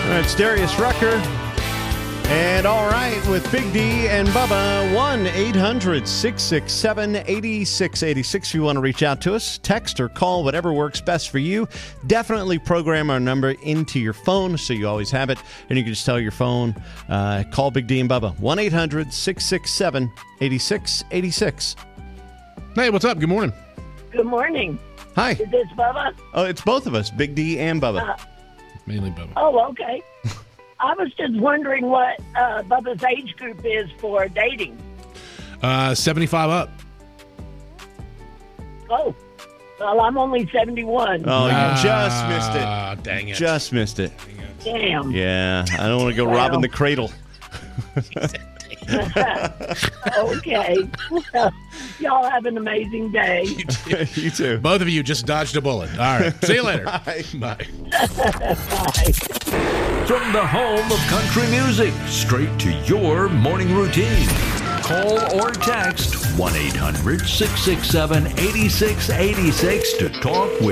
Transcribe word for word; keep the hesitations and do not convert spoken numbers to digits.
All right, it's Darius Rucker. And all right, with Big D and Bubba, one eight hundred six six seven eight six eight six. If you want to reach out to us, text or call, whatever works best for you. Definitely program our number into your phone so you always have it. And you can just tell your phone, uh, call Big D and Bubba, one eight hundred six six seven eight six eight six. Hey, what's up? Good morning. Good morning. Hi. Is this Bubba? Oh, it's both of us, Big D and Bubba. Uh, Mainly Bubba. oh, okay. I was just wondering what uh, Bubba's age group is for dating. Uh, seventy-five up. Oh, well, I'm only seventy-one. Oh, you Ah, just missed it. Ah, dang it. Just missed it. Damn. Yeah, I don't want to go Well. robbing the cradle. Okay. Well, y'all have an amazing day. You too. Both of you just dodged a bullet. All right. See you later. Bye. Bye. Bye. From the home of country music, straight to your morning routine. Call or text one eight hundred six six seven eight six eight six to talk with